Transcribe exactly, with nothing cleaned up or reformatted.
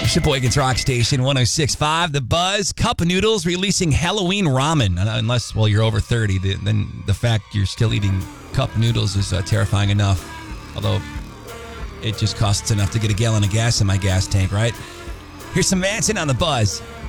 Sheboygan's Rock Station, one oh six point five. The Buzz. Cup Noodles releasing Halloween ramen. Unless, well, you're over thirty. Then the fact you're still eating cup noodles is uh, terrifying enough. Although it just costs enough to get a gallon of gas in my gas tank, right? Here's some Manson on The Buzz.